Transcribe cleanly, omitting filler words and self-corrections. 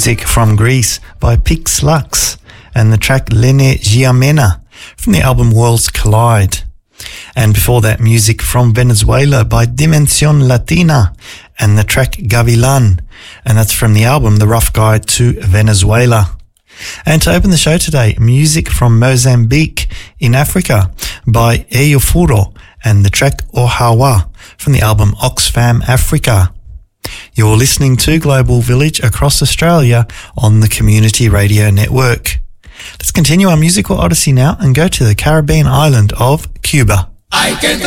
music from Greece by Pix Lux and the track Lene Giamena from the album Worlds Collide. And before that, music from Venezuela by Dimension Latina and the track Gavilan, and that's from the album The Rough Guide to Venezuela. And to open the show today, music from Mozambique in Africa by Eyofuro and the track Ohawa from the album Oxfam Africa. You're listening to Global Village across Australia on the Community Radio Network. Let's continue our musical odyssey now and go to the Caribbean island of Cuba.